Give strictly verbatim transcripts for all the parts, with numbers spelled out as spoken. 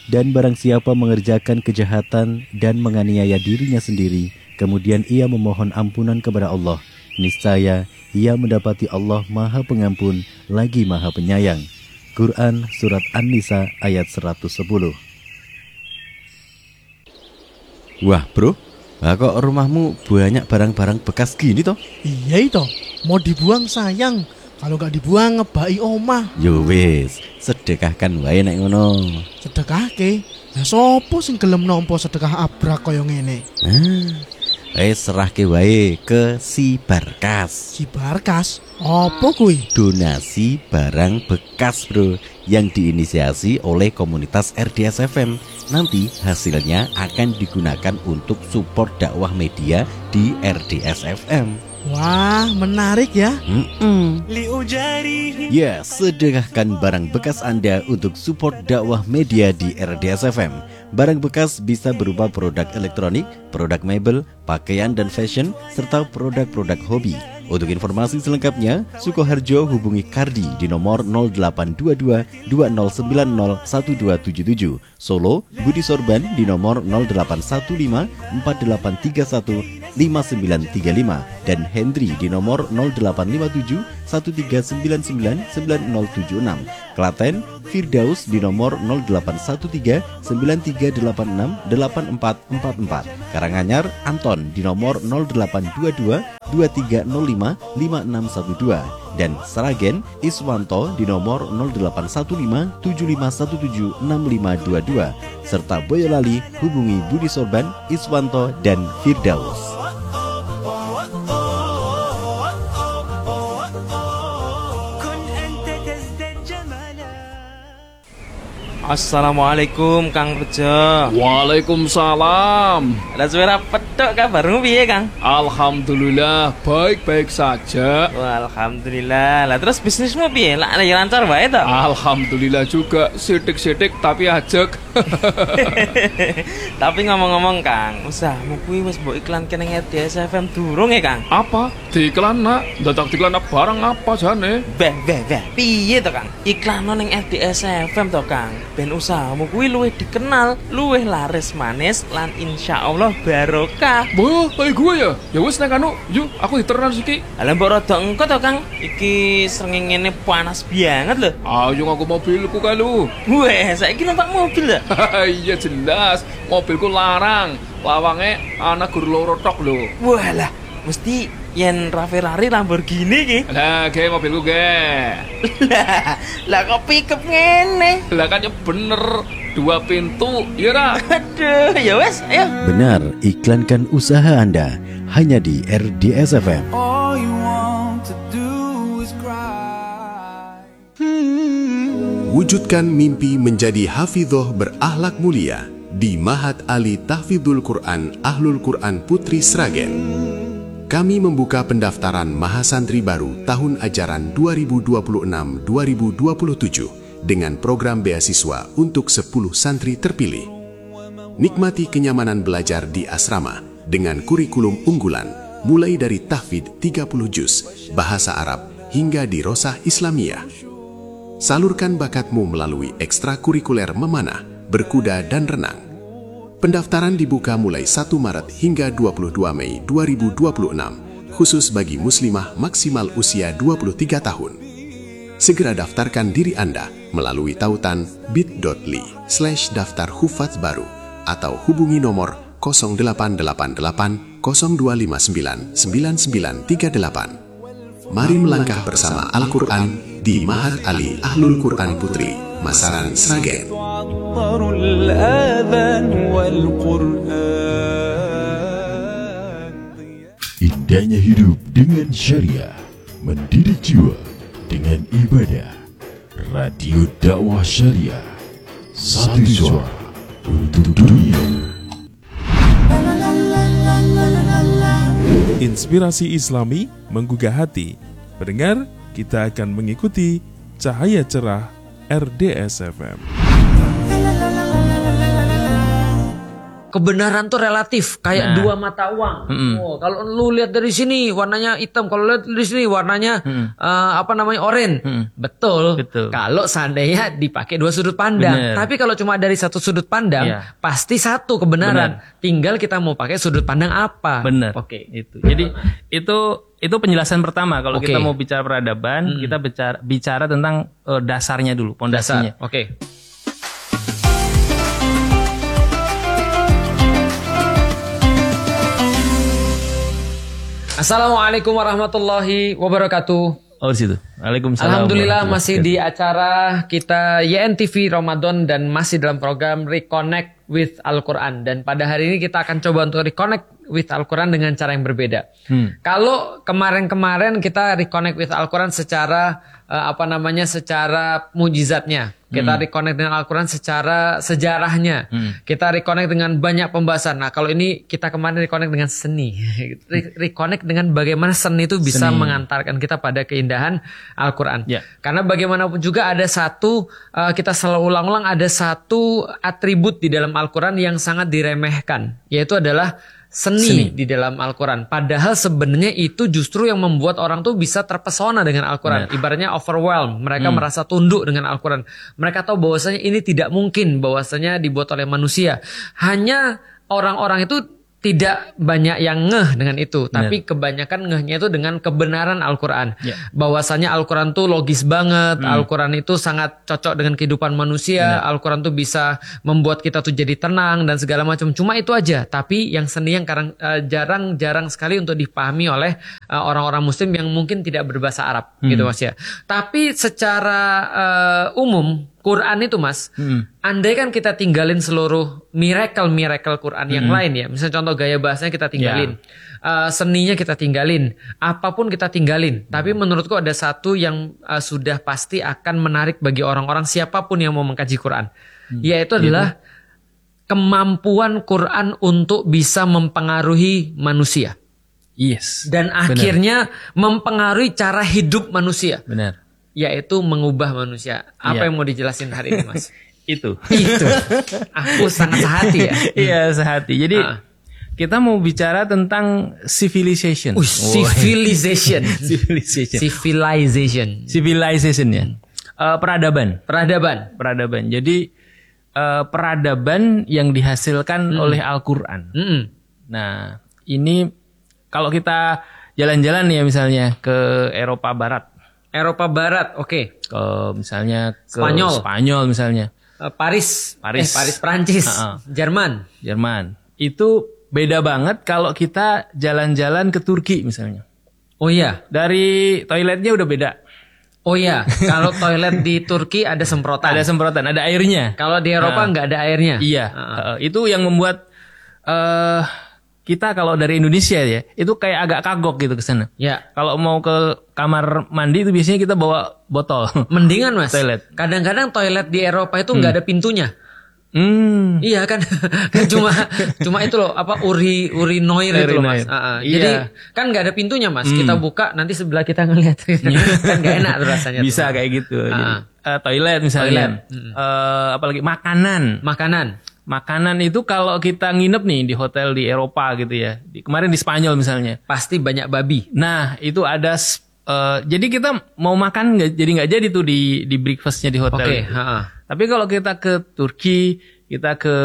Dan barang siapa mengerjakan kejahatan dan menganiaya dirinya sendiri, kemudian ia memohon ampunan kepada Allah, niscaya ia mendapati Allah Maha Pengampun lagi Maha Penyayang. Quran Surat An-Nisa ayat seratus sepuluh. Wah bro, kok rumahmu banyak barang-barang bekas gini toh? Iya itu, mau dibuang sayang. Kalau gak dibuang ngebai omah. Yo wis, sedekahkan wae nek ngono. Sedekahke? Lah sopo sing gelem nampa sedekah abrak kaya ngene? Ah, wis serahke wae ke si Barkas. Si Barkas? Apa kuwi? Donasi barang bekas, bro, yang diinisiasi oleh komunitas R D S F M. Nanti hasilnya akan digunakan untuk support dakwah media di R D S F M. Wah, menarik ya. Mm-mm. Ya, sedekahkan barang bekas Anda untuk support dakwah media di R D S F M. Barang bekas bisa berupa produk elektronik, produk mebel, pakaian dan fashion, serta produk-produk hobi. Untuk informasi selengkapnya, Sukoharjo hubungi Kardi di nomor nol delapan dua dua dua nol sembilan nol satu dua tujuh tujuh. Solo, Budi Sorban di nomor nol delapan satu lima empat delapan tiga satu lima sembilan tiga lima dan Hendri di nomor nol delapan lima tujuh satu tiga sembilan sembilan sembilan nol tujuh enam. Klaten, Firdaus di nomor nol delapan satu tiga sembilan tiga delapan enam delapan empat empat empat. Karanganyar, Anton di nomor nol delapan dua dua dua tiga nol lima lima enam satu dua dan Sragen, Iswanto di nomor nol delapan satu lima tujuh lima satu tujuh enam lima dua dua serta Boyolali hubungi Budi Sorban, Iswanto dan Firdaus. Assalamualaikum Kang Rejo. Waalaikumsalam. Ada suara petok kabarmu piye Kang? Alhamdulillah baik-baik saja. Wah, alhamdulillah. Lah terus bisnismu piye? Lah lagi lancar wae to? Alhamdulillah juga, sidik-sidik tapi ajek. Tapi ngomong-ngomong Kang, usahamu kuwi wis mbok iklanke ning R D S F M durung ya Kang? Apa? Diiklan nak? Dadak diiklan barang apa jane? Beh, beh, beh. Piye to Kang? Iklan ning R D S F M to Kang. Ben usahamu kuwi luwih dikenal, luwih laris manis lan insyaallah barokah. Wah, kayak gue ya? Ya wis nek anu, yuk aku diteran siki. Lah mbok rada engko to Kang. Iki srengenge panas banget lho. Ayo aku mobilku kae lu. Weh, saiki numpak mobil ya? Iya jelas, mobilku larang. Lawange ana gur loro tok lho. Walah, mesti yen Ferrari Lamborghini ki. Lah, ge mobilku ge. Lah, lah kok pickup ngene? Lah kan ya bener, dua pintu, ya ra? Aduh, ya wes, ayo. Benar, iklankan usaha Anda hanya di R D S F M. Wujudkan mimpi menjadi hafidhoh berakhlak mulia di Mahat Ali Tahfidzul Quran Ahlul Quran Putri Sragen. Kami membuka pendaftaran Mahasantri baru tahun ajaran dua ribu dua puluh enam dua ribu dua puluh tujuh dengan program beasiswa untuk sepuluh santri terpilih. Nikmati kenyamanan belajar di asrama dengan kurikulum unggulan mulai dari tahfidz tiga puluh juz, bahasa Arab hingga dirosah Islamiyah. Salurkan bakatmu melalui ekstrakurikuler memanah, berkuda dan renang. Pendaftaran dibuka mulai satu Maret hingga dua puluh dua Mei dua ribu dua puluh enam, khusus bagi muslimah maksimal usia dua puluh tiga tahun. Segera daftarkan diri Anda melalui tautan bit.ly slash daftar hufadz baru atau hubungi nomor nol delapan delapan delapan nol dua lima sembilan sembilan sembilan tiga delapan. Mari melangkah bersama Al-Quran di Mahat Ali Ahlul Quran Putri, Masaran Sragen. Indahnya hidup dengan syariah, mendidik jiwa dengan ibadah. Radio Dakwah Syariah, satu suara untuk dunia. Inspirasi Islami menggugah hati. Pendengar, kita akan mengikuti cahaya cerah R D S F M. kebenaran tuh relatif kayak Nah. dua mata uang. Mm-mm. Oh, kalau lu lihat dari sini warnanya hitam, kalau lihat dari sini warnanya Mm. eh, apa namanya oranye. Mm. Betul. Betul. Kalau seandainya dipakai dua sudut pandang. Bener. Tapi kalau cuma dari satu sudut pandang, Iya. pasti satu kebenaran. Tinggal kita mau pakai sudut pandang apa. Benar. Oke. Itu. Jadi itu itu penjelasan pertama kalau Oke. kita mau bicara peradaban, Mm. kita bicara bicara tentang eh, dasarnya dulu, pondasinya. Dasar. Oke. Assalamualaikum warahmatullahi wabarakatuh. Oh, di situ. Waalaikumsalam. Alhamdulillah warahmatullahi masih di acara kita Y N T V Ramadan dan masih dalam program Reconnect with Al-Quran. Dan pada hari ini kita akan coba untuk reconnect with Al-Quran dengan cara yang berbeda. Hmm. Kalau kemarin-kemarin kita reconnect with Al-Quran secara eh, apa namanya secara mujizatnya. Kita Hmm. reconnect dengan Al-Quran secara sejarahnya. Hmm. Kita reconnect dengan banyak pembahasan. Nah, kalau ini kita kemarin reconnect dengan seni. Re- reconnect dengan bagaimana seni itu bisa Seni. mengantarkan kita pada keindahan Al-Quran. Ya. Karena bagaimanapun juga ada satu, uh, kita selalu ulang-ulang, ada satu atribut di dalam Al-Quran yang sangat diremehkan. Yaitu adalah seni, Seni. di dalam Al-Quran. Padahal sebenarnya itu justru yang membuat orang tuh bisa terpesona dengan Al-Quran. Benar. Ibaratnya overwhelmed. Mereka Hmm. merasa tunduk dengan Al-Quran. Mereka tahu bahwasanya ini tidak mungkin bahwasanya dibuat oleh manusia. Hanya orang-orang itu tidak banyak yang ngeh dengan itu, tapi kebanyakan ngehnya itu dengan kebenaran Al-Quran. Ya. Bahwasanya Al-Quran tuh logis banget, Hmm. Al-Quran itu sangat cocok dengan kehidupan manusia, Benar. Al-Quran tuh bisa membuat kita tuh jadi tenang dan segala macam. Cuma itu aja, tapi yang seni yang karang- eh, jarang-jarang sekali untuk dipahami oleh eh, orang-orang Muslim yang mungkin tidak berbahasa Arab, Hmm. gitu Mas ya. Tapi secara eh, umum Quran itu Mas, Hmm. andai kan kita tinggalin seluruh miracle-miracle Quran yang Hmm. lain ya. Misalnya contoh gaya bahasanya kita tinggalin. Uh, seninya kita tinggalin. Apapun kita tinggalin. Tapi menurutku ada satu yang uh, sudah pasti akan menarik bagi orang-orang siapapun yang mau mengkaji Quran. Yaitu adalah kemampuan Quran untuk bisa mempengaruhi manusia. Yes. Dan Benar. akhirnya mempengaruhi cara hidup manusia. Benar. Yaitu mengubah manusia. Apa Iya. yang mau dijelasin hari ini Mas? Itu. Itu. Aku sangat sehati ya. Iya, sehati. Jadi Ah. kita mau bicara tentang civilization. Wih, civilization. Civilization. Civilization. Civilization ya. Eh, peradaban. Peradaban. Peradaban. Jadi eh, peradaban yang dihasilkan Hmm. oleh Al-Qur'an. Mm-mm. Nah, ini kalau kita jalan-jalan ya misalnya ke Eropa Barat, Eropa Barat, oke. ke misalnya ke Spanyol. Spanyol misalnya, Eh, Paris. Paris. Eh, Paris, Prancis. Ha-ha. Jerman. Jerman. Itu beda banget kalau kita jalan-jalan ke Turki misalnya. Oh iya. Dari toiletnya udah beda. Oh iya. Kalau toilet di Turki ada semprotan. Ada semprotan, ada airnya. Kalau di Eropa Nah. nggak ada airnya. Iya, Ha-ha. eh, itu yang membuat eh kita kalau dari Indonesia ya, itu kayak agak kagok gitu ke sana. Ya. Kalau mau ke kamar mandi itu biasanya kita bawa botol. Mendingan Mas. Toilet. Kadang-kadang toilet di Eropa itu nggak ada pintunya. Hmm. Iya kan, kan cuma cuma itu loh apa uri urinoir itu loh Mas. Urinoir. Ah, ah. Iya. Jadi kan nggak ada pintunya Mas. Hmm. Kita buka nanti sebelah kita ngeliat kan nggak enak tuh rasanya. Bisa tuh. kayak gitu. Ah. Jadi, eh, toilet misalnya. Toilet. Hmm. Eh, apalagi makanan. Makanan. Makanan itu kalau kita nginep nih di hotel di Eropa gitu ya. Di, kemarin di Spanyol misalnya. Pasti banyak babi. Nah, itu ada s- eh, jadi kita mau makan nggak jadi nggak jadi tuh di di breakfastnya di hotel. Oke. itu. Ha-ha. Tapi kalau kita ke Turki, kita ke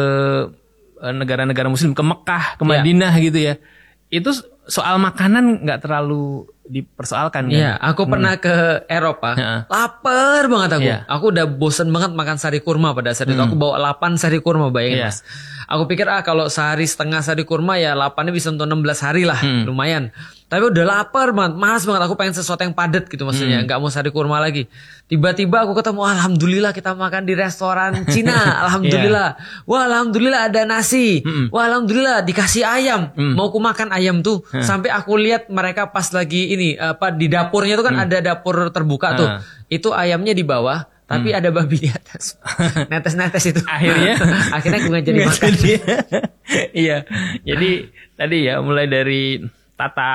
eh, negara-negara Muslim, ke Mekah, ke Iya. Madinah gitu ya, itu soal makanan nggak terlalu dipersoalkan. Iya, kan? aku pernah ke Eropa, Heeh. lapar banget aku. Iya. Aku udah bosen banget makan sari kurma pada saat itu. Hmm. Aku bawa delapan sari kurma, bayangin Iya. Mas. Aku pikir ah kalau sehari setengah sari kurma ya delapannya bisa untuk enam belas hari lah, Hmm. lumayan. Tapi udah lapar banget, malas banget. Aku pengen sesuatu yang padat gitu maksudnya, Hmm. nggak mau sari kurma lagi. Tiba-tiba aku ketemu, alhamdulillah kita makan di restoran Cina, alhamdulillah. Wah alhamdulillah ada nasi, Hmm. wah alhamdulillah dikasih ayam. Hmm. Mau aku makan ayam tuh, Hmm. sampai aku lihat mereka pas lagi ini apa di dapurnya tuh kan ada dapur terbuka tuh. Ah. Itu ayamnya di bawah, tapi ada babi di atas. Netes-netes itu. Akhirnya? akhirnya gue nggak jadi Nggak makan. jadi. Iya. Jadi tadi ya mulai dari tata,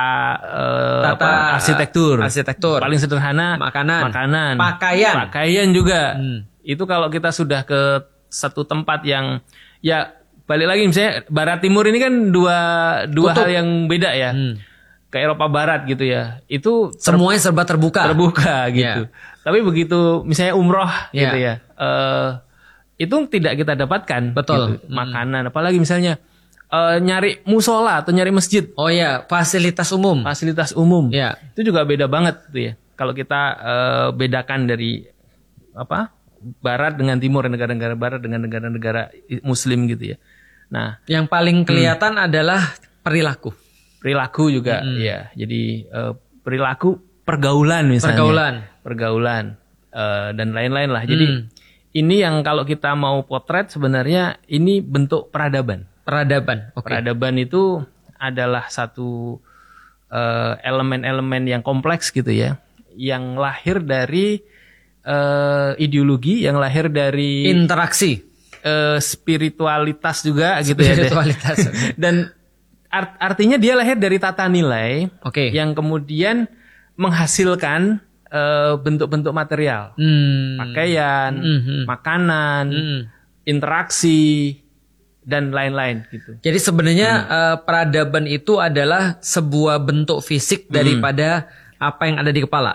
eh, Tata, apa, arsitektur. arsitektur. Paling sederhana Makanan. makanan. Pakaian. Pakaian juga. Hmm. Itu kalau kita sudah ke satu tempat yang ya balik lagi misalnya barat timur ini kan dua dua Kutub. hal yang beda ya. Hmm. Ke Eropa Barat gitu ya. Itu ter- semuanya serba terbuka. Terbuka gitu. Yeah. Tapi begitu misalnya umroh yeah. gitu ya. Uh, itu tidak kita dapatkan. Betul. Gitu. Makanan. Apalagi misalnya uh, nyari musola atau nyari masjid. Oh ya, fasilitas umum. Fasilitas umum. Yeah. Itu juga beda banget tuh ya. Kalau kita uh, bedakan dari apa? Barat dengan timur, negara-negara barat dengan negara-negara muslim gitu ya. Nah, yang paling kelihatan hmm. adalah perilaku. Perilaku juga, hmm. ya. Jadi uh, perilaku pergaulan misalnya. Pergaulan, pergaulan uh, dan lain-lain lah. Jadi hmm. ini yang kalau kita mau potret sebenarnya ini bentuk peradaban. Peradaban. Okay. Peradaban itu adalah satu uh, elemen-elemen yang kompleks gitu ya, yang lahir dari uh, ideologi, yang lahir dari interaksi, uh, spiritualitas juga gitu ya. Spiritualitas. Dan Art, artinya dia lahir dari tata nilai okay. yang kemudian menghasilkan uh, bentuk-bentuk material, hmm. pakaian, mm-hmm. makanan, mm. interaksi dan lain-lain gitu. Jadi sebenarnya hmm. uh, peradaban itu adalah sebuah bentuk fisik daripada hmm. apa yang ada di kepala.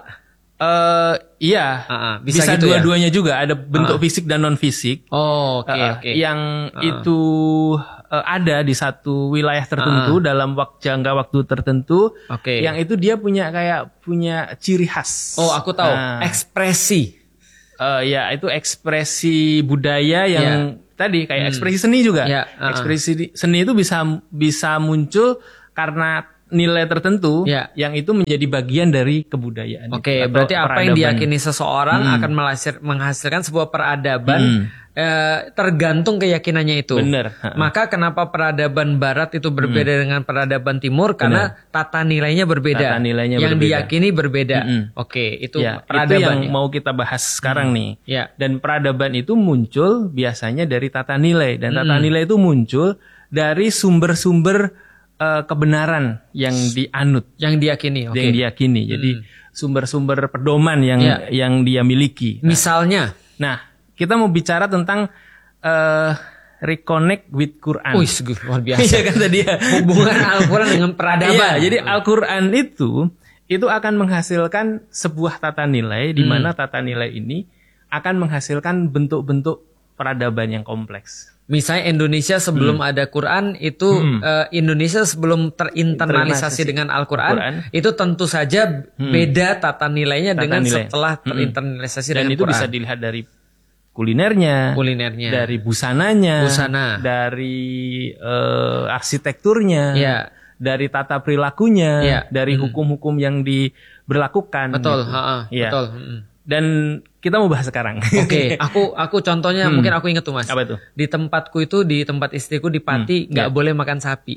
Uh, iya, uh-uh, bisa, bisa gitu dua-duanya ya? juga ada bentuk uh-uh. fisik dan non fisik. Oh, oke okay, uh, oke. Okay. Yang uh-uh. itu uh, ada di satu wilayah tertentu uh-uh. dalam waktu jangka waktu tertentu. Oke. Okay. Yang itu dia punya kayak punya ciri khas. Oh, aku tahu. Nah. Ekspresi. Uh, ya itu ekspresi budaya yang yeah. tadi kayak hmm. ekspresi seni juga. Yeah. Uh-uh. Ekspresi seni itu bisa bisa muncul karena nilai tertentu ya. Yang itu menjadi bagian dari kebudayaan. Oke, okay, berarti apa peradaban. Yang diyakini seseorang hmm. akan menghasilkan sebuah peradaban hmm. eh, tergantung keyakinannya itu. Benar. Maka kenapa peradaban Barat itu berbeda hmm. dengan peradaban Timur? Karena Benar. tata nilainya berbeda. Tata nilainya yang berbeda. diyakini berbeda. Hmm. Oke, okay, itu ya, peradaban itu yang mau kita bahas sekarang hmm. nih. Ya. Dan peradaban itu muncul biasanya dari tata nilai dan tata hmm. nilai itu muncul dari sumber-sumber Uh, kebenaran yang dianut, yang diyakini, okay. yang diyakini. Jadi hmm. sumber-sumber pedoman yang yeah. yang dia miliki. Nah, misalnya, nah kita mau bicara tentang uh, reconnect with Quran. Wih, luar biasa. Iya kan tadi ya. Hubungan Al-Quran dengan peradaban. Iya, jadi Al-Quran itu itu akan menghasilkan sebuah tata nilai di mana hmm. tata nilai ini akan menghasilkan bentuk-bentuk peradaban yang kompleks. Misalnya Indonesia sebelum hmm. ada Quran itu hmm. uh, Indonesia sebelum terinternalisasi dengan Al-Quran Quran. Itu tentu saja hmm. beda tata nilainya tata dengan nilai. Setelah terinternalisasi hmm. dengan Quran. Dan itu bisa dilihat dari kulinernya, kulinernya, dari busananya, busana, dari uh, arsitekturnya, ya. dari tata perilakunya, ya. dari hmm. hukum-hukum yang diberlakukan. Betul, gitu. ha-ha, ya. betul. Hmm. Dan kita mau bahas sekarang. Oke, okay, aku aku contohnya hmm. mungkin aku ingat tuh Mas. Apa itu? Di tempatku itu di tempat istriku di Pati nggak hmm. boleh makan sapi.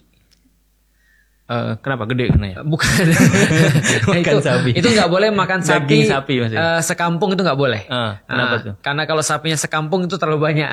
Uh, kenapa gede kena ya? Bukan. Makan itu, sapi. Itu nggak boleh makan sapi. Daging sapi maksudnya. Uh, sekampung itu nggak boleh. Uh, kenapa uh, tuh? Karena kalau sapinya sekampung itu terlalu banyak.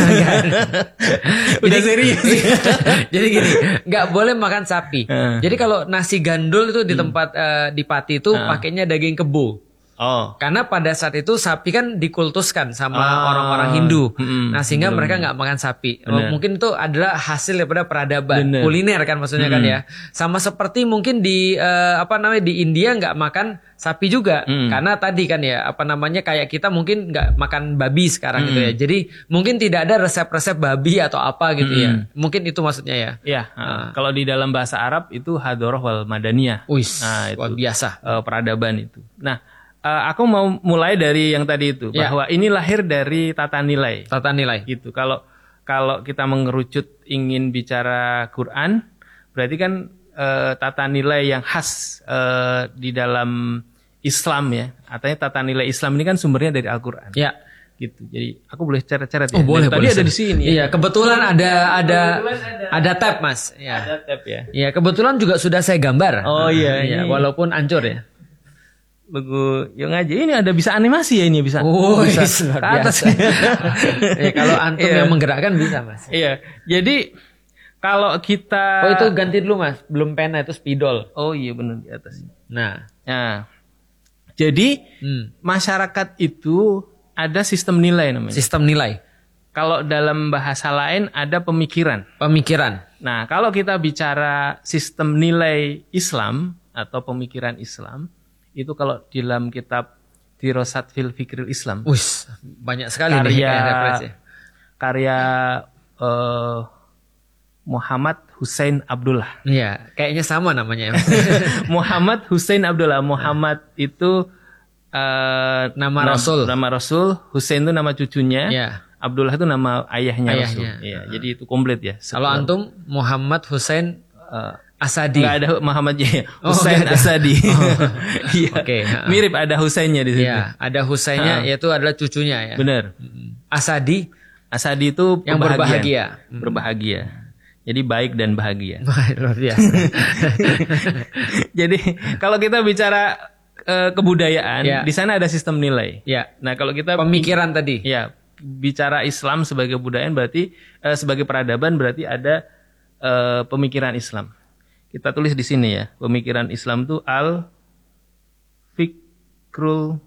Udah serius. Jadi gini, nggak boleh makan sapi. Uh. Jadi kalau nasi gandul itu di tempat uh, di Pati itu uh. pakainya daging kebo. Oh. Karena pada saat itu sapi kan dikultuskan sama ah. orang-orang Hindu. Hmm, nah sehingga bener, mereka nggak makan sapi. Bener. Mungkin itu adalah hasil daripada peradaban bener. Kuliner kan maksudnya hmm. kan ya. Sama seperti mungkin di uh, apa namanya di India nggak makan sapi juga. Hmm. Karena tadi kan ya apa namanya kayak kita mungkin nggak makan babi sekarang hmm. gitu ya. Jadi mungkin tidak ada resep-resep babi atau apa gitu hmm. ya. Mungkin itu maksudnya ya. Iya. Nah. Kalau di dalam bahasa Arab itu hadoroh wal madaniyah. Uis, nah, itu luar biasa. Uh, peradaban itu. Nah. Uh, aku mau mulai dari yang tadi itu ya. Bahwa ini lahir dari tata nilai. Tata nilai. Gitu. Kalau kalau kita mengerucut ingin bicara Quran, berarti kan uh, tata nilai yang khas uh, di dalam Islam ya. Artinya tata nilai Islam ini kan sumbernya dari Al-Qur'an. Ya. Gitu. Jadi aku boleh ceret-ceret ya. Oh, boleh, tadi boleh. ada di sini. Iya, kebetulan ada ada ada, ada tab, Mas. Ya. Ada tab ya. Iya, kebetulan juga sudah saya gambar. Oh iya, iya, walaupun hancur ya. Logo yang aja ini ada bisa animasi ya ini bisa. Oh, bisa ke atas. Ya, kalau antum yeah. yang menggerakkan bisa Mas. Iya. Jadi kalau kita Oh itu ganti dulu Mas, belum pena itu spidol. Oh iya benar di atas. Nah, nah. Jadi hmm. masyarakat itu ada sistem nilai namanya. Sistem nilai. Kalau dalam bahasa lain ada pemikiran. Pemikiran. Nah, kalau kita bicara sistem nilai Islam atau pemikiran Islam, itu kalau di dalam kitab Dirosat fil Fikril Islam. Ush, banyak sekali karya, nih kayak referensi. Karya uh, Muhammad Hussein Abdullah. Iya, kayaknya sama namanya. Muhammad Hussein Abdullah. Muhammad itu uh, nama nam, Rasul. Nama Rasul. Hussein itu nama cucunya. Iya. Abdullah itu nama ayahnya, ayahnya. Rasul. Iya, uh. jadi itu komplit ya. Kalau antum Muhammad Hussein uh, Asadi. Enggak ada Muhammad ya. Oh, Hussein Asadi. Oh. Iya. Oke. Okay. Mirip ada Husainnya di situ. Iya, ada Husainnya, yaitu adalah cucunya ya. Benar. Asadi. Asadi itu yang berbahagia. Berbahagia. Jadi baik dan bahagia. Luar biasa. Jadi kalau kita bicara uh, kebudayaan, ya. di sana ada sistem nilai. Ya. Nah kalau kita pemikiran tadi. Ya. Bicara Islam sebagai kebudayaan berarti uh, sebagai peradaban berarti ada uh, pemikiran Islam. Kita tulis di sini ya, pemikiran Islam itu al fikrul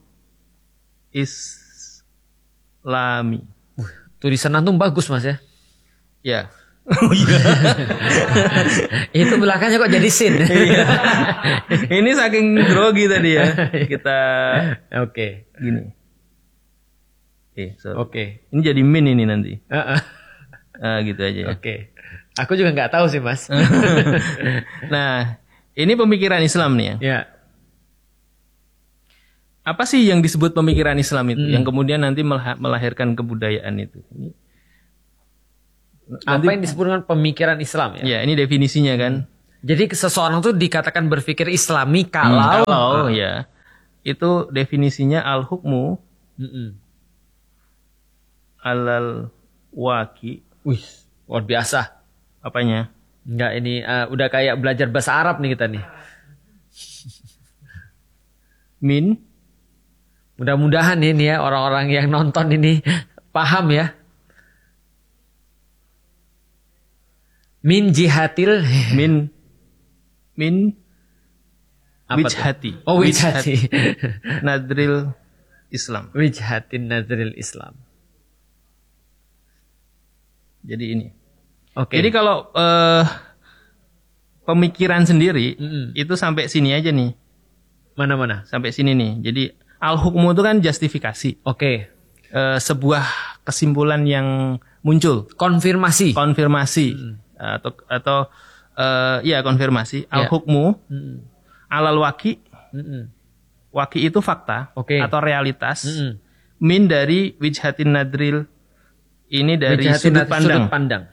islami. Uh, tulisan antum bagus Mas ya. Ya. Oh iya. Itu belakangnya kok jadi sin. Ini saking grogi tadi ya. Kita oke. Okay. Gini. Eh, Oke. Okay. Ini jadi min ini nanti. Uh-uh. Nah, gitu aja ya. Oke. Okay. Aku juga nggak tahu sih Mas. Nah, ini pemikiran Islam nih ya. Ya. Apa sih yang disebut pemikiran Islam itu? Hmm. Yang kemudian nanti melahirkan kebudayaan itu. Ini, apa nanti, yang disebut dengan pemikiran Islam ya? Ya, ini definisinya kan. Jadi seseorang tuh dikatakan berpikir Islami kalau, hmm, kalau uh. ya itu definisinya al-hukmu mm-mm. alal waki. Wih, luar biasa. Apanya? Enggak, ini uh, udah kayak belajar bahasa Arab nih kita nih. Min. Mudah-mudahan ini ya orang-orang yang nonton ini paham ya. Min jihatil. Min. Min. Apa wijhati. Tuh? Oh wijhati. Nadril Islam. Wijhatin nadril Islam. Jadi ini. Oke. Okay. Jadi kalau uh, pemikiran sendiri mm-hmm. itu sampai sini aja nih. Mana-mana? Sampai sini nih. Jadi al-hukmu itu kan justifikasi. Oke. Okay. Uh, sebuah kesimpulan yang muncul. Konfirmasi. Konfirmasi mm-hmm. atau atau uh, ya konfirmasi. Yeah. Al-hukmu mm-hmm. alal waki. Mm-hmm. Waki itu fakta okay. atau realitas. Mm-hmm. Min dari wijhatin nadril. Ini dari wijhatin sudut pandang. Sudut pandang.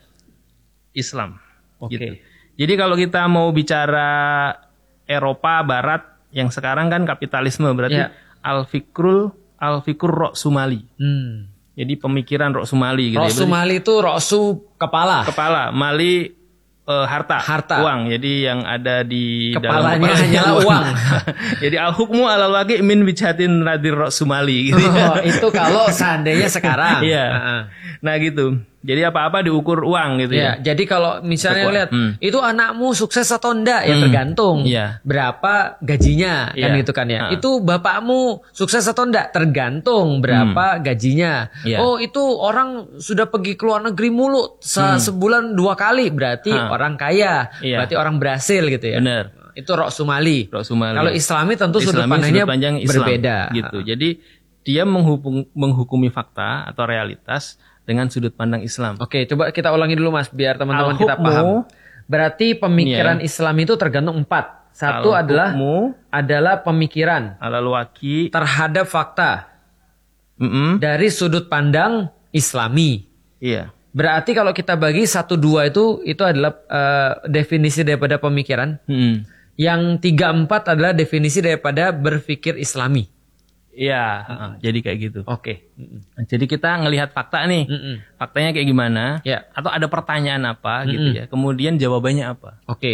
Islam. Oke. Okay. Gitu. Jadi kalau kita mau bicara Eropa Barat yang sekarang kan kapitalisme berarti yeah. al-fikrul al-fikur Roksumali. Hmm. Jadi pemikiran Roksumali gitu. Roksumali ya, itu roksu kepala. Kepala, mali uh, harta, harta, uang. Jadi yang ada di kepalanya dalam kepala hanyalah uang. uang. Jadi al-hukmu alal waqi min wijhatin nadir Roksumali gitu. Oh, itu kalau seandainya sekarang. Iya. Uh-uh. Nah gitu. Jadi apa-apa diukur uang gitu ya. ya. Jadi kalau misalnya Kekuat. lihat hmm. itu anakmu sukses atau enggak ya hmm. tergantung ya. berapa gajinya kan ya. gitu kan ya. Ha. Itu bapakmu sukses atau enggak tergantung berapa hmm. gajinya. Ya. Oh itu orang sudah pergi ke luar negeri mulu se- hmm. sebulan dua kali berarti ha. orang kaya, ya. berarti orang berhasil gitu ya. Benar. Itu Roksumali. Roksumali. Kalau Islami tentu Islami sudut pandangnya sudut berbeda gitu. Ha. Jadi dia menghubung, menghukumi fakta atau realitas dengan sudut pandang Islam. Oke, coba kita ulangi dulu Mas, biar teman-teman kita paham. Berarti pemikiran yeah. Islam itu tergantung empat. Satu adalah adalah pemikiran alal waqi terhadap fakta mm-hmm. dari sudut pandang Islami. Iya. Yeah. Berarti kalau kita bagi satu dua itu itu adalah uh, definisi daripada pemikiran. Mm-hmm. Yang tiga empat adalah definisi daripada berpikir Islami. Iya, uh, jadi kayak gitu. Oke. Okay. Jadi kita ngelihat fakta nih, Mm-mm. faktanya kayak gimana? Ya. Atau ada pertanyaan apa Mm-mm. gitu ya? Kemudian jawabannya apa? Oke. Okay.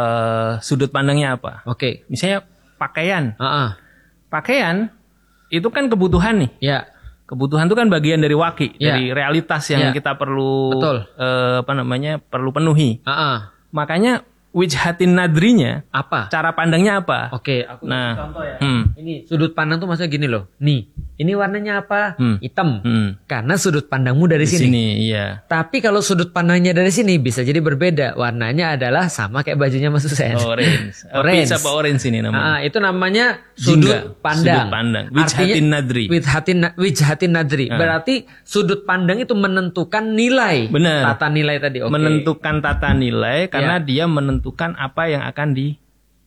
Uh, sudut pandangnya apa? Oke. Okay. Misalnya pakaian. Uh-uh. Pakaian itu kan kebutuhan nih. Ya. Kebutuhan itu kan bagian dari waki, ya. dari realitas yang ya. kita perlu, uh, apa namanya, perlu penuhi. Uh-uh. Makanya wijhatin nadrinya apa? Cara pandangnya apa? Oke, aku nah, contoh ya. Hmm. Ini sudut pandang tuh maksudnya gini loh. Nih, ini warnanya apa? Hmm. Hitam. Hmm. Karena sudut pandangmu dari Di sini. sini, iya. Tapi kalau sudut pandangnya dari sini bisa jadi berbeda. Warnanya adalah sama kayak bajunya Mas Husein. Orange. Orange. Apa orange ini namanya? Ah, itu namanya sudut Jingga. pandang. Sudut pandang. Wijhatin nadri. Wijhatin wijhatin nadri. Ah. Berarti sudut pandang itu menentukan nilai. Benar. Tata nilai tadi. Oke. Menentukan tata nilai karena Ya. dia menentukan apa yang akan di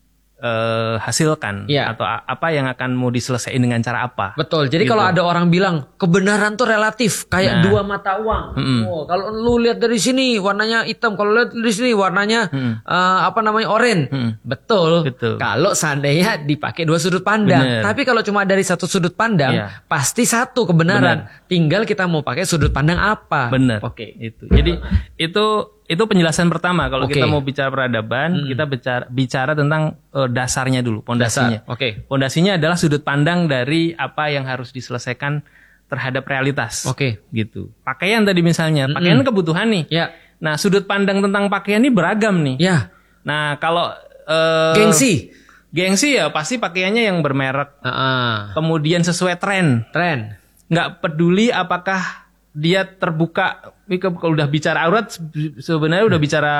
eh, hasilkan Ya. atau a- apa yang akan mau diselesaikan dengan cara apa. Betul. Jadi Gitu. kalau ada orang bilang kebenaran tuh relatif kayak Nah. dua mata uang. Mm-mm. Oh, kalau lu lihat dari sini warnanya hitam, kalau lihat dari sini warnanya Mm. eh, apa namanya oranye. Mm. Betul. Betul. Kalau seandainya dipakai dua sudut pandang. Bener. Tapi kalau cuma dari satu sudut pandang, Iya. pasti satu kebenaran. Tinggal kita mau pakai sudut pandang apa. Benar. Oke. Itu. Jadi itu itu penjelasan pertama kalau Oke. kita mau bicara peradaban, kita bicara bicara tentang eh, dasarnya dulu, pondasinya. Dasar. Oke. Pondasinya adalah sudut pandang dari apa yang harus diselesaikan terhadap realitas. Oke. Gitu. Pakaian tadi misalnya, Mm-mm. pakaian kebutuhan nih. Ya. Nah, sudut pandang tentang pakaian ini beragam nih. Ya. Nah, kalau eh, Gengsi. Gengsi ya pasti pakaiannya yang bermerek. Ah, Kemudian sesuai tren. tren. Nggak peduli apakah dia terbuka. Ini ke- kalau udah bicara aurat se- sebenarnya udah bicara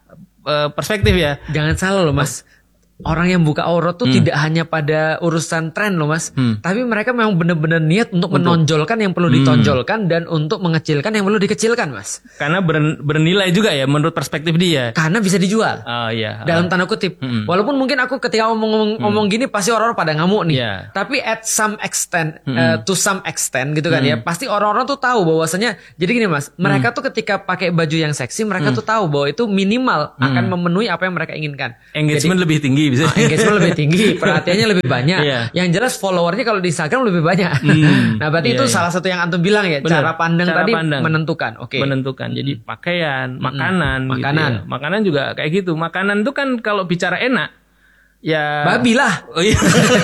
eh, perspektif ya. Jangan salah loh Mas. Orang yang buka aurat tuh tidak hanya pada urusan tren loh Mas. Hmm. Tapi mereka memang benar-benar niat untuk, menonjolkan yang perlu ditonjolkan dan untuk mengecilkan yang perlu dikecilkan Mas. Karena ber- bernilai juga ya menurut perspektif dia. Karena bisa dijual. Oh iya. Dalam tanda kutip. Hmm. Walaupun mungkin aku ketika ngomong ngomong gini pasti orang-orang pada ngamuk nih. Iya. Tapi at some extent, Hmm. eh, to some extent gitu kan ya. Pasti orang-orang tuh tahu bahwasanya. Jadi gini Mas, mereka tuh ketika pakai baju yang seksi, mereka tuh tahu bahwa itu minimal akan memenuhi apa yang mereka inginkan. Engagement Jadi- lebih tinggi bisa. Ah, engagement lebih tinggi, perhatiannya lebih banyak. Iya. Yang jelas followernya kalau di Instagram lebih banyak. Hmm. Nah, berarti Iya, itu iya. salah satu yang antum bilang ya, Bener. cara pandang Cara tadi pandang. menentukan. Oke. Menentukan. Jadi pakaian, makanan, gitu Makanan. ya. Makanan juga kayak gitu. Makanan tuh kan kalau bicara enak, ya. Babi lah. Oh iya.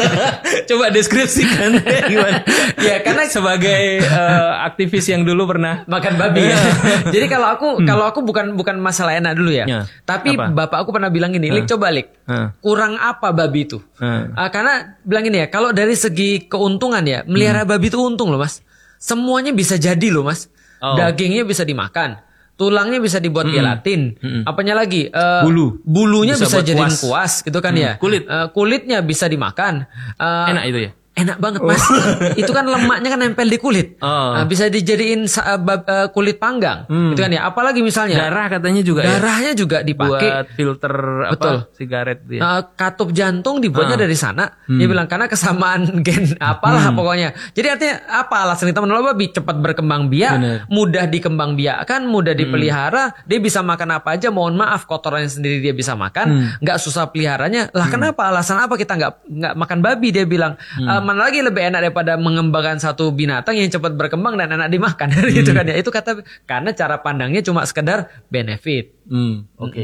Coba deskripsikan gimana? Ya, karena Sebagai eh, aktivis yang dulu pernah. makan babi ya. Jadi kalau aku kalau aku bukan bukan masalah enak dulu ya. Ya. Tapi Apa? bapak aku pernah bilang gini, "Lik coba Lik. Hah. Kurang apa babi itu?" Hah. Ah, karena bilang gini ya, kalau dari segi keuntungan ya, melihara babi itu untung loh, Mas. Semuanya bisa jadi loh, Mas. Oh. Dagingnya bisa dimakan. Tulangnya bisa dibuat gelatin. Apanya lagi? Eh, Bulu. Bulunya Bisa bisa, buat jadiin kuas. kuas gitu kan Hmm. ya. Kulit. Eh, kulitnya bisa dimakan. Eh, Enak itu ya. Enak banget Mas. Itu kan lemaknya kan nempel di kulit. Oh. Nah, bisa dijadiin sa- uh, bab- uh, kulit panggang. Hmm. Gitu kan ya. Apalagi misalnya Darah katanya juga ya. darahnya juga dipakai. Buat filter Betul. apa sigaret dia. Uh, katup jantung dibuatnya Ah. dari sana. Dia bilang karena kesamaan gen apalah pokoknya. Jadi artinya apa alasan kita menolak babi? Cepat berkembang biak, Bener. mudah dikembang biakan, mudah dipelihara. Dia bisa makan apa aja. Mohon maaf kotorannya sendiri dia bisa makan. Nggak susah peliharanya. Lah kenapa? Alasan apa kita nggak nggak makan babi? Dia bilang "Uh, mana lagi lebih enak daripada mengembangkan satu binatang yang cepat berkembang dan enak dimakan." Gitu kan ya. Itu kata karena cara pandangnya cuma sekedar benefit. Hmm, oke.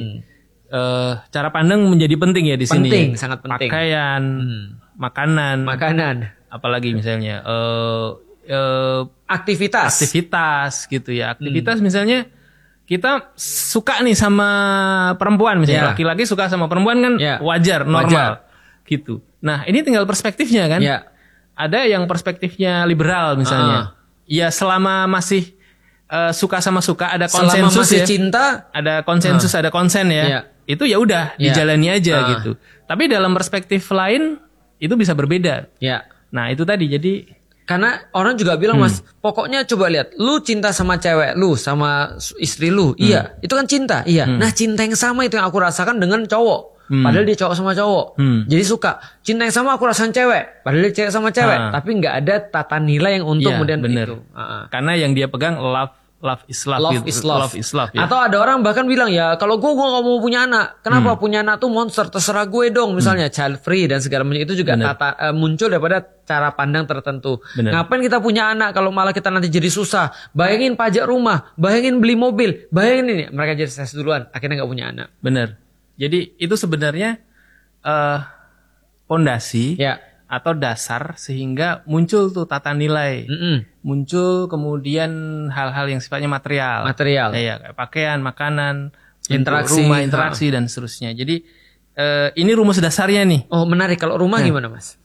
Eh, cara pandang menjadi penting ya di sini. Penting, sangat penting. Pakaian, makanan, Makanan, apalagi misalnya eh eh, aktivitas. aktivitas gitu ya. Aktivitas misalnya kita suka nih sama perempuan Ya. misalnya laki-laki suka sama perempuan kan Ya. wajar, normal gitu. Nah, ini tinggal perspektifnya kan. Ya. Ada yang perspektifnya liberal misalnya. Ya selama masih eh, suka sama suka ada Selama konsensus masih ya. cinta, Ada konsensus, ada konsen ya. Iya. Itu ya udah Iya. dijalani aja Ah. gitu. Tapi dalam perspektif lain itu bisa berbeda. ya. Nah, itu tadi jadi Karena orang juga bilang Mas, pokoknya coba lihat, lu cinta sama cewek lu, sama su- istri lu, iya, itu kan cinta, iya. Nah cinta yang sama itu yang aku rasakan dengan cowok. Padahal dia cowok sama cowok, Hmm. jadi suka. Cinta yang sama aku rasain cewek, padahal dia cewek sama cewek, Ah. tapi nggak ada tata nilai yang untuk Iya, kemudian bener. itu. Ah, ah. karena yang dia pegang love love is love, Love gitu. is love. Love is love ya. Atau ada orang bahkan bilang ya kalau gue gue nggak mau punya anak, kenapa punya anak tuh monster terserah gue dong, misalnya child free dan segala macam itu juga Bener. tata eh, muncul daripada cara pandang tertentu. Bener. Ngapain kita punya anak kalau malah kita nanti jadi susah? Bayangin pajak rumah, bayangin beli mobil, bayangin ini mereka jadi stres duluan, akhirnya nggak punya anak. Bener. Jadi itu sebenarnya eh pondasi Ya. atau dasar sehingga muncul tuh tata nilai. Mm-mm. Muncul kemudian hal-hal yang sifatnya material. Material. Ya, ya, kayak pakaian, makanan, Interaksi. rumah, interaksi dan seterusnya. Jadi eh, ini rumus dasarnya nih. Oh menarik, kalau rumah gimana Mas?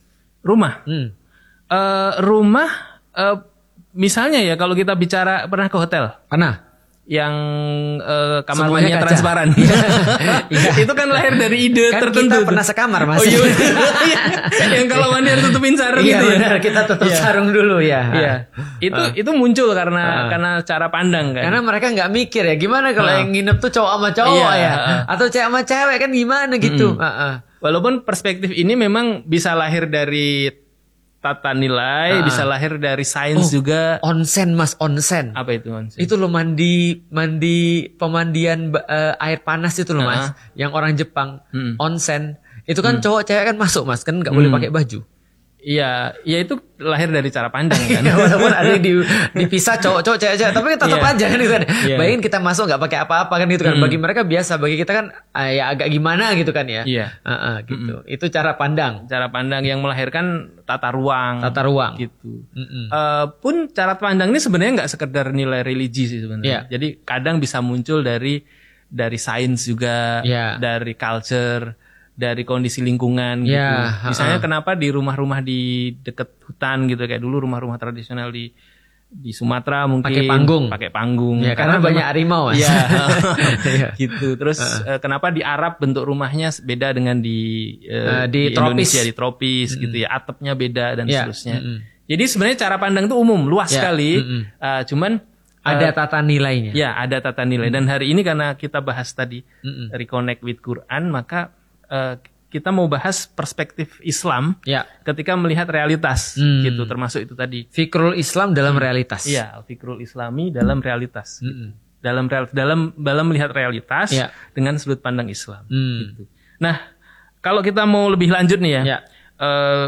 Rumah. Hmm. Uh, rumah, uh, misalnya ya kalau kita bicara pernah ke hotel. Pernah. Yang uh, kamar Semuanya mandinya kaca. transparan. Iya. Itu kan lahir dari ide Kan tertentu. kita pernah sekamar, Mas. Oh iya. Yang kalau mandi harus tutupin sarung Iya gitu ya. benar, kita tutup Iya. sarung dulu ya. Iya. Itu Ah. itu muncul karena Ah. karena cara pandang kan. Karena mereka nggak mikir ya gimana kalau Ah. yang nginep tuh cowok sama cowok Iya, ya, ah. atau cewek sama cewek kan gimana gitu. Mm-mm. Ah, ah. Walaupun perspektif ini memang bisa lahir dari tata nilai, Ah. bisa lahir dari sains Oh, juga. Onsen Mas, onsen. Apa itu onsen? Itu lo mandi mandi pemandian eh, air panas itu loh Mas, Ah. yang orang Jepang. Mm. Onsen. Itu kan cowok cewek kan masuk Mas, kan nggak boleh Hmm. pakai baju. Iya, ya itu lahir dari cara pandang kan. Ya, walaupun ada yang di, dipisah cowok-cowok cewek-cewek, tapi kan tetap Iya. aja kan gitu kan. Iya. Bayangin kita masuk nggak pakai apa-apa kan gitu kan. Mm. Bagi mereka biasa, bagi kita kan ah, ya agak gimana gitu kan ya. Iya. Ah, ah, gitu. Itu cara pandang. Cara pandang yang melahirkan tata ruang. Tata ruang. Gitu. Mm-mm. Eh, pun cara pandang ini sebenarnya nggak sekedar nilai religi sih sebenarnya. Iya. Jadi kadang bisa muncul dari dari sains juga, Iya. dari culture, dari kondisi lingkungan gitu. Iya, Misalnya ha-ha. kenapa di rumah-rumah di dekat hutan gitu kayak dulu rumah-rumah tradisional di di Sumatera mungkin Pakai panggung. pakai panggung. Ya, karena banyak memang- harimau, Mas. Iya. Iya. gitu. Terus eh, kenapa di Arab bentuk rumahnya beda dengan di eh, Eh, di tropis. Indonesia di tropis gitu ya. Atapnya beda dan Iya, seterusnya. mm-mm. Jadi sebenarnya cara pandang itu umum, luas Ya, sekali. mm-mm. Eh, cuman Ada eh, tata nilainya. ya ada tata nilai. Dan hari ini karena kita bahas tadi Mm-mm. reconnect with Quran, maka eh, kita mau bahas perspektif Islam Ya. ketika melihat realitas Hmm. gitu, termasuk itu tadi. Fikrul Islam dalam realitas. Iya, al-fikrul Islami dalam realitas. Mm-mm. Dalam real- dalam dalam melihat realitas Ya. dengan sudut pandang Islam. Hmm. Gitu. Nah, kalau kita mau lebih lanjut nih ya, Ya. eh,